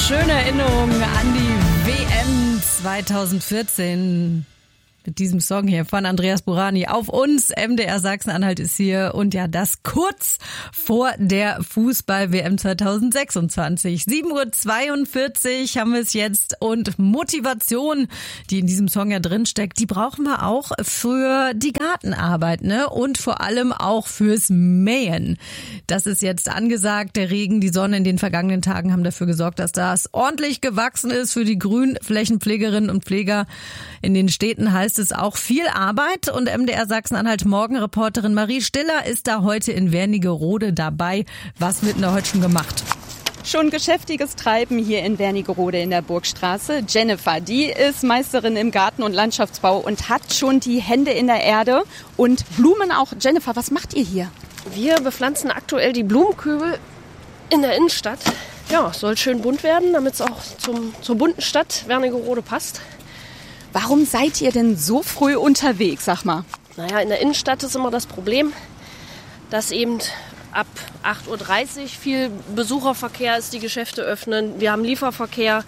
Schöne Erinnerungen an die WM 2014. Mit diesem Song hier von Andreas Burani auf uns. MDR Sachsen-Anhalt ist hier und ja, das kurz vor der Fußball-WM 2026. 7:42 Uhr haben wir es jetzt und Motivation, die in diesem Song ja drin steckt, die brauchen wir auch für die Gartenarbeit, ne? Und vor allem auch fürs Mähen. Das ist jetzt angesagt. Der Regen, die Sonne in den vergangenen Tagen haben dafür gesorgt, dass das ordentlich gewachsen ist für die Grünflächenpflegerinnen und Pfleger in den Städten. Heißt es auch viel Arbeit und MDR Sachsen-Anhalt Morgenreporterin Marie Stiller ist da heute in Wernigerode dabei. Was wird denn da heute schon gemacht? Schon geschäftiges Treiben hier in Wernigerode in der Burgstraße. Jennifer, die ist Meisterin im Garten- und Landschaftsbau und hat schon die Hände in der Erde und Blumen auch. Jennifer, was macht ihr hier? Wir bepflanzen aktuell die Blumenkübel in der Innenstadt. Ja, soll schön bunt werden, damit es auch zur bunten Stadt Wernigerode passt. Warum seid ihr denn so früh unterwegs, sag mal? Naja, in der Innenstadt ist immer das Problem, dass eben ab 8:30 Uhr viel Besucherverkehr ist, die Geschäfte öffnen. Wir haben Lieferverkehr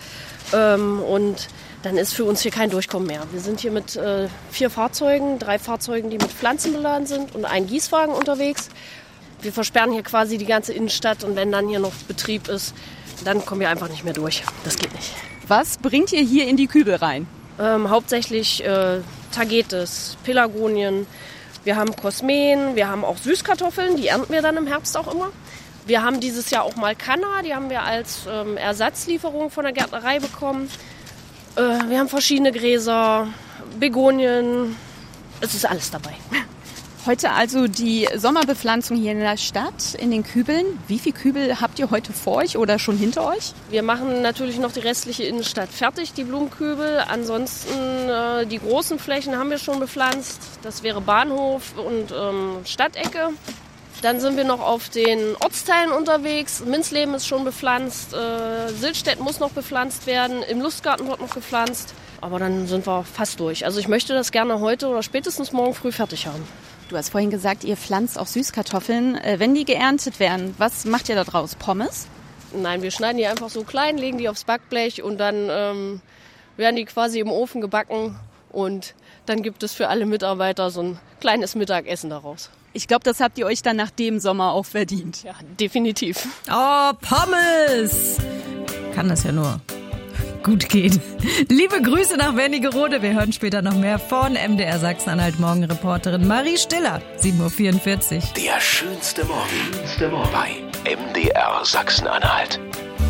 und dann ist für uns hier kein Durchkommen mehr. Wir sind hier mit 4 Fahrzeugen, 3 Fahrzeugen, die mit Pflanzen beladen sind und ein Gießwagen unterwegs. Wir versperren hier quasi die ganze Innenstadt und wenn dann hier noch Betrieb ist, dann kommen wir einfach nicht mehr durch. Das geht nicht. Was bringt ihr hier in die Kübel rein? Hauptsächlich Tagetes, Pelargonien, wir haben Kosmen, wir haben auch Süßkartoffeln, die ernten wir dann im Herbst auch immer. Wir haben dieses Jahr auch mal Canna, die haben wir als Ersatzlieferung von der Gärtnerei bekommen. Wir haben verschiedene Gräser, Begonien, es ist alles dabei. Heute also die Sommerbepflanzung hier in der Stadt, in den Kübeln. Wie viele Kübel habt ihr heute vor euch oder schon hinter euch? Wir machen natürlich noch die restliche Innenstadt fertig, die Blumenkübel. Ansonsten die großen Flächen haben wir schon bepflanzt. Das wäre Bahnhof und Stadtecke. Dann sind wir noch auf den Ortsteilen unterwegs. Minzleben ist schon bepflanzt. Sillstedt muss noch bepflanzt werden. Im Lustgarten wird noch gepflanzt. Aber dann sind wir fast durch. Also ich möchte das gerne heute oder spätestens morgen früh fertig haben. Du hast vorhin gesagt, ihr pflanzt auch Süßkartoffeln. Wenn die geerntet werden, was macht ihr da draus? Pommes? Nein, wir schneiden die einfach so klein, legen die aufs Backblech und dann werden die quasi im Ofen gebacken. Und dann gibt es für alle Mitarbeiter so ein kleines Mittagessen daraus. Ich glaube, das habt ihr euch dann nach dem Sommer auch verdient. Ja, definitiv. Oh, Pommes! Kann das ja nur gut gehen. Liebe Grüße nach Wernigerode. Wir hören später noch mehr von MDR Sachsen-Anhalt Morgenreporterin Marie Stiller. 7:44 Uhr. Der schönste Morgen bei MDR Sachsen-Anhalt.